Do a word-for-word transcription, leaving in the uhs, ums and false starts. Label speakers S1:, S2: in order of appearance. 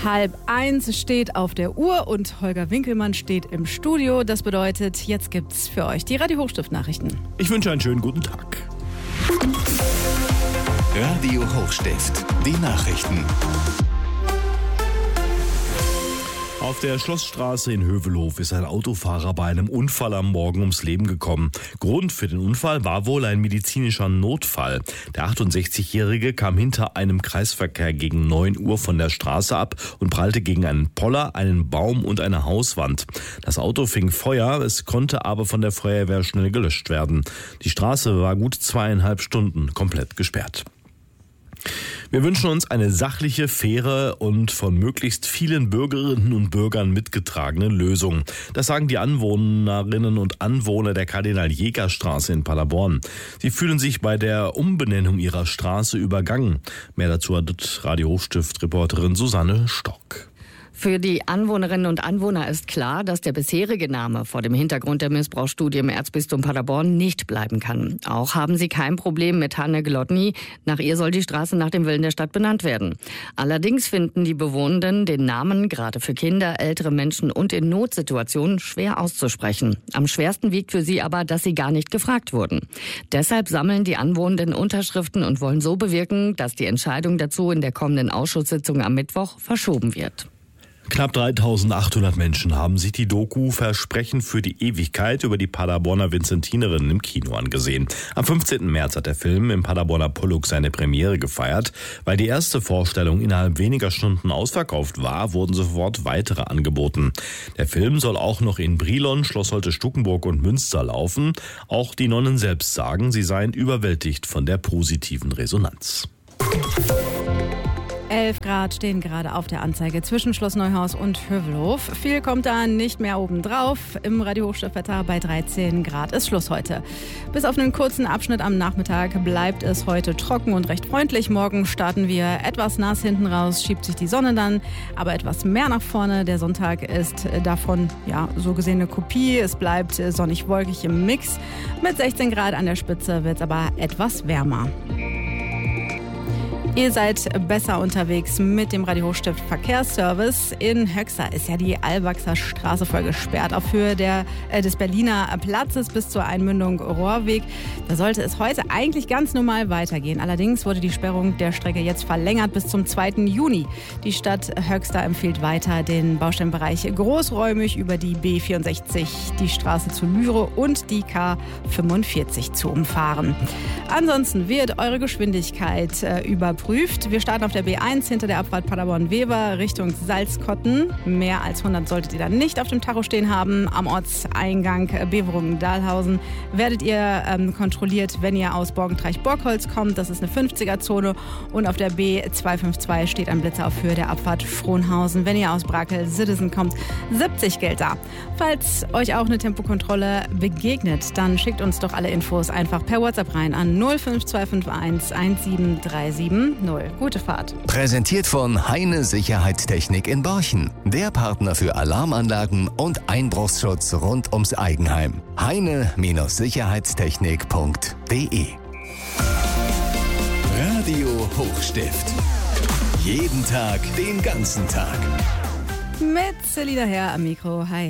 S1: Halb eins steht auf der Uhr und Holger Winkelmann steht im Studio. Das bedeutet, jetzt gibt's für euch die Radio Hochstift-Nachrichten.
S2: Ich wünsche einen schönen guten Tag.
S3: Radio Hochstift, die Nachrichten.
S2: Auf der Schlossstraße in Hövelhof ist ein Autofahrer bei einem Unfall am Morgen ums Leben gekommen. Grund für den Unfall war wohl ein medizinischer Notfall. Der achtundsechzigjährige kam hinter einem Kreisverkehr gegen neun Uhr von der Straße ab und prallte gegen einen Poller, einen Baum und eine Hauswand. Das Auto fing Feuer, es konnte aber von der Feuerwehr schnell gelöscht werden. Die Straße war gut zweieinhalb Stunden komplett gesperrt. Wir wünschen uns eine sachliche, faire und von möglichst vielen Bürgerinnen und Bürgern mitgetragene Lösung. Das sagen die Anwohnerinnen und Anwohner der Kardinal-Jäger-Straße in Paderborn. Sie fühlen sich bei der Umbenennung ihrer Straße übergangen. Mehr dazu hat Radio Hochstift-Reporterin Susanne Stock.
S4: Für die Anwohnerinnen und Anwohner ist klar, dass der bisherige Name vor dem Hintergrund der Missbrauchsstudie im Erzbistum Paderborn nicht bleiben kann. Auch haben sie kein Problem mit Hanne Glodny. Nach ihr soll die Straße nach dem Willen der Stadt benannt werden. Allerdings finden die Bewohnenden den Namen gerade für Kinder, ältere Menschen und in Notsituationen schwer auszusprechen. Am schwersten wiegt für sie aber, dass sie gar nicht gefragt wurden. Deshalb sammeln die Anwohnenden Unterschriften und wollen so bewirken, dass die Entscheidung dazu in der kommenden Ausschusssitzung am Mittwoch verschoben wird.
S2: Knapp dreitausendachthundert Menschen haben sich die Doku Versprechen für die Ewigkeit über die Paderborner Vinzentinerinnen im Kino angesehen. Am fünfzehnten März hat der Film im Paderborner Pollux seine Premiere gefeiert. Weil die erste Vorstellung innerhalb weniger Stunden ausverkauft war, wurden sofort weitere angeboten. Der Film soll auch noch in Brilon, Schloss Holte-Stukenburg und Münster laufen. Auch die Nonnen selbst sagen, sie seien überwältigt von der positiven Resonanz.
S1: elf Grad stehen gerade auf der Anzeige zwischen Schloss Neuhaus und Hövelhof. Viel kommt da nicht mehr oben drauf. Im Radio Hochstiftwetter bei dreizehn Grad ist Schluss heute. Bis auf einen kurzen Abschnitt am Nachmittag bleibt es heute trocken und recht freundlich. Morgen starten wir etwas nass hinten raus, schiebt sich die Sonne dann, aber etwas mehr nach vorne. Der Sonntag ist davon ja so gesehen eine Kopie. Es bleibt sonnig-wolkig im Mix. Mit sechzehn Grad an der Spitze wird es aber etwas wärmer. Ihr seid besser unterwegs mit dem Radio Hochstift Verkehrsservice. In Höxter ist ja die Albachser Straße voll gesperrt auf Höhe der, äh, des Berliner Platzes bis zur Einmündung Rohrweg. Da sollte es heute eigentlich ganz normal weitergehen. Allerdings wurde die Sperrung der Strecke jetzt verlängert bis zum zweiten Juni. Die Stadt Höxter empfiehlt weiter, den Baustellenbereich großräumig über die B vierundsechzig, die Straße zu Lyre und die K fünfundvierzig zu umfahren. Ansonsten wird eure Geschwindigkeit äh, überprüft. Wir starten auf der B eins hinter der Abfahrt Paderborn-Weber Richtung Salzkotten. Mehr als hundert solltet ihr dann nicht auf dem Tacho stehen haben. Am Ortseingang Beverungen-Dahlhausen werdet ihr ähm, kontrolliert, wenn ihr aus Borgentreich-Borgholz kommt. Das ist eine fünfziger-Zone. Und auf der B zweihundertzweiundfünfzig steht ein Blitzer auf Höhe der Abfahrt Frohnhausen. Wenn ihr aus Brakel-Siddesen kommt, siebzig gilt da. Falls euch auch eine Tempokontrolle begegnet, dann schickt uns doch alle Infos einfach per WhatsApp rein an null fünf zwei fünf eins eins sieben drei sieben. Gute Fahrt.
S3: Präsentiert von Heine Sicherheitstechnik in Borchen. Der Partner für Alarmanlagen und Einbruchsschutz rund ums Eigenheim. heine Sicherheitstechnik punkt de Radio Hochstift. Jeden Tag, den ganzen Tag.
S1: Mit Selina Herr am Mikro. Hi.